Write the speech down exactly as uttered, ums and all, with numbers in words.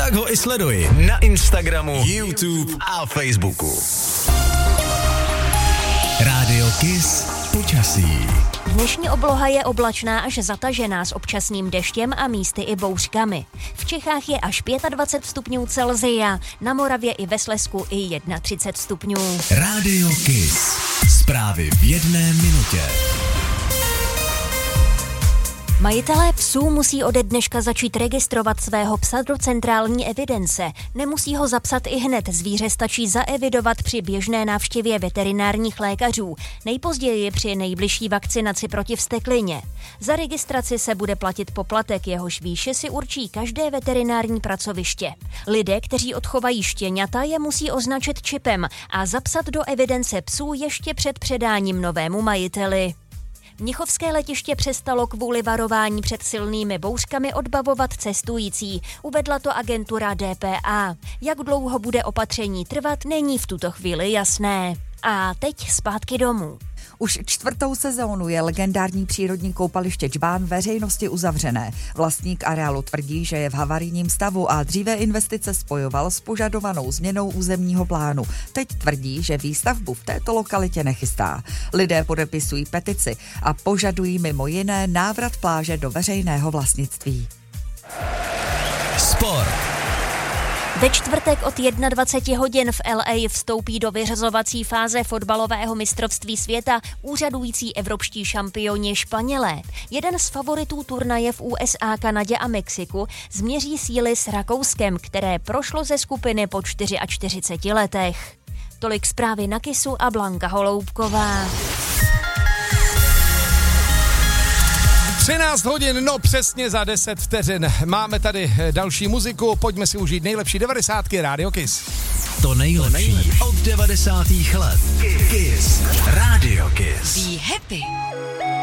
Tak ho i sleduj na Instagramu, YouTube a Facebooku. Rádio Kiss počasí. Dnešní obloha je oblačná až zatažená s občasným deštěm a místy i bouřkami. V Čechách je až dvacet pět stupňů Celsia, na Moravě i ve Slezsku i třicet jedna stupňů. Rádio Kiss. Zprávy v jedné minutě. Majitelé psů musí ode dneška začít registrovat svého psa do centrální evidence. Nemusí ho zapsat i hned, zvíře stačí zaevidovat při běžné návštěvě veterinárních lékařů, nejpozději při nejbližší vakcinaci proti vzteklině. Za registraci se bude platit poplatek, jehož výši si určí každé veterinární pracoviště. Lidé, kteří odchovají štěňata, je musí označit čipem a zapsat do evidence psů ještě před předáním novému majiteli. Mnichovské letiště přestalo kvůli varování před silnými bouřkami odbavovat cestující, uvedla to agentura D P A. Jak dlouho bude opatření trvat, není v tuto chvíli jasné. A teď zpátky domů. Už čtvrtou sezónu je legendární přírodní koupaliště Džbán veřejnosti uzavřené. Vlastník areálu tvrdí, že je v havarijním stavu a dříve investice spojoval s požadovanou změnou územního plánu. Teď tvrdí, že výstavbu v této lokalitě nechystá. Lidé podepisují petici a požadují mimo jiné návrat pláže do veřejného vlastnictví. Sport. Ve čtvrtek od dvacet jedna hodin v L A vstoupí do vyřazovací fáze fotbalového mistrovství světa úřadující evropští šampioni Španělé. Jeden z favoritů turnaje v U S A, Kanadě a Mexiku změří síly s Rakouskem, které prošlo ze skupiny po čtyřiceti čtyři letech. Tolik zprávy na Kissu a Blanka Holoubková. třináct hodin, no přesně za deset vteřin. Máme tady další muziku, pojďme si užít nejlepší devadesátky Rádio Kiss. To nejlepší, to nejlepší. Od devadesátých let. Kiss. Rádio Kiss. Be happy.